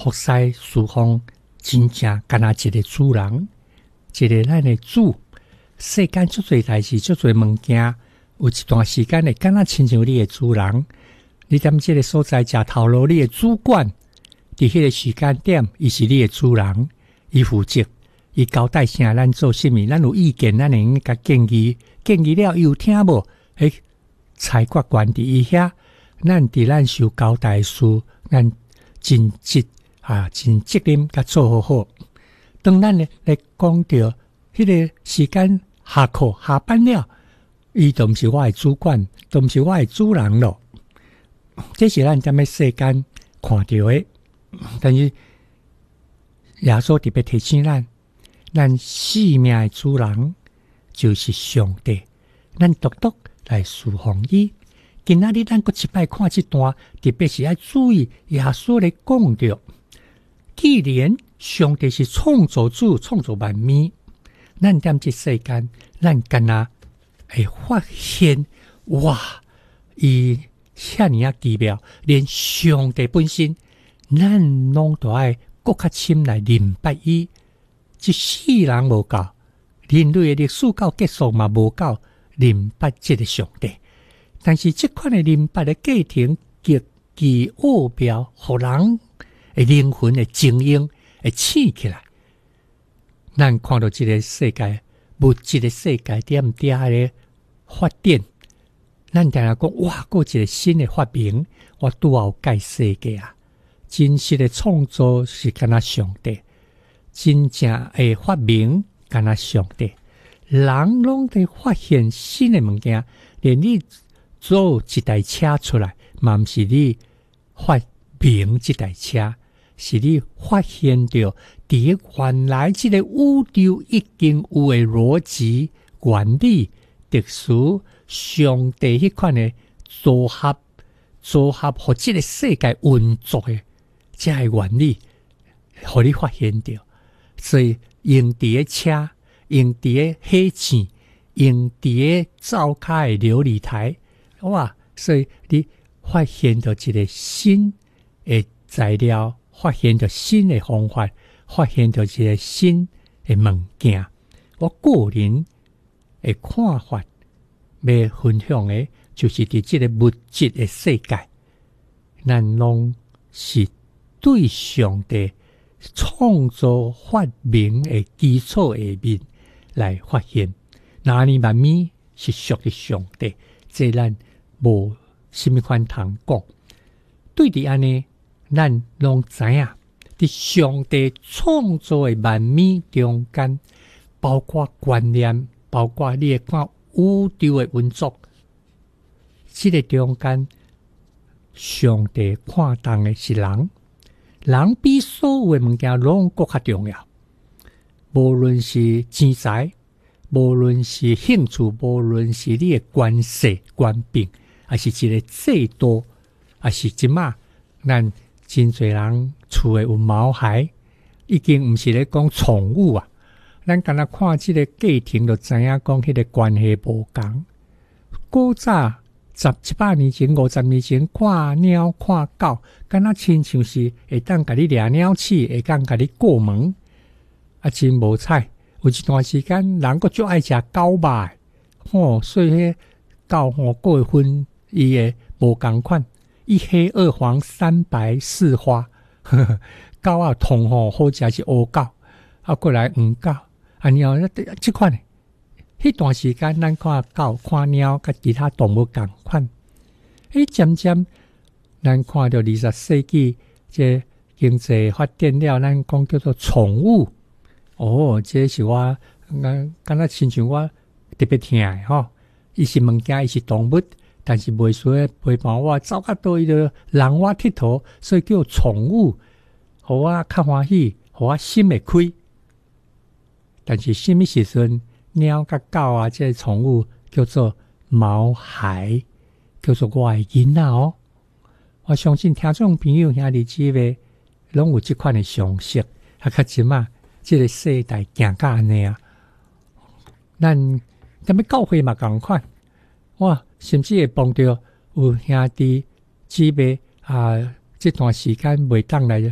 福西四方真正干那一个主人，一个咱的主。世间足侪代志，足侪物件，有一段时间会干那亲像你的主人。你踮这个所在食头路，你的主管伫迄个时间点，伊是你的主人，伊负责，伊交代啥咱做甚物，咱有意见，咱会用甲建议，建议了伊有听无？裁决权伫伊遐，咱伫咱受交代事，咱尽职尽责任甲做好好。当咱呢来讲到迄个时间下课下班了，伊都毋是我的主管，都毋是我的主人咯。这是咱踮咧世间看到的，但是耶稣特别提醒咱生命的主人就是上帝，咱独独来侍奉伊。今仔日咱搁一摆看这段，特别是要注意耶稣咧讲到，既然上帝是创造主，创造万物，咱踮这世间，咱敢若会发现，哇！伊遐尔啊奇妙，连上帝本身，咱拢都爱搁较深来明白伊。一世人无够，人类的历史到结束嘛无够明白这个上帝。但是这款的明白的过程极其奥妙，互人的灵魂的精英会醒起来。咱看到这个世界，物质的世界点点的发展，咱定来讲，哇，过一个新的发明，我拄好改世界啊！真实的创造是敢若上帝，真正的发明敢若上帝。人拢在发现新的物件，连你做一台车出来，嘛毋是你发明这台车，是你发现到伫原来这个宇宙已经有的逻辑、原理、特殊上帝迄款的组合，互这个世界运作的这个原理，互你发现到。所以用伫个车，用伫个火箭，用伫个灶骹的琉璃台，哇！所以你发现到一个新的材料，发现到新的方法，发现到一个新的物件。我个人的看法，要分享的，就是伫这个物质的世界，咱拢是对上帝创造发明的基础下面来发现，哪里万物是属于上帝，这咱无什么款通讲。对伫安尼，咱拢知影，伫上帝创造的万物中间，包括观念，包括你会看宇宙的运作，这个中间，上帝看重的是人。人比所有的物件拢更较重要，无论是钱财，无论是兴趣，无论是你的关系、官兵，还是一个制度，还是即马咱真侪人厝的有毛孩，已经毋是咧讲宠物啊。咱敢若看即个过程，就知影讲迄个关系无共。古早100年前、50年前，看猫、看狗，敢若亲像是会当甲你掠鸟鼠，会当甲你过门，啊，真无彩。有一段时间，人佫足爱食狗肉，所以迄狗各会分伊的无共款，一黑二黄三白四花，狗啊通好食是乌狗，过来黄狗，猫即款的。迄段时间，咱看狗、看猫，甲其他动物共款。渐渐，咱看到20世纪这经济发展了，咱讲叫做宠物。这是我敢若亲像我特别疼的吼。伊是物件，伊是动物，但是袂输诶陪伴我，走较多伊就人我佚佗，所以叫宠物，互我较欢喜，互我心会开。但是什么时阵？猫甲狗啊，这宠物叫做毛孩，叫做我的囡仔哦。我相信听众朋友兄弟姊妹拢有这款的常识，较即嘛，这个世代行到安尼啊，咱踮咧教会嘛共款，哇，甚至会碰到有兄弟姊妹这段时间袂当来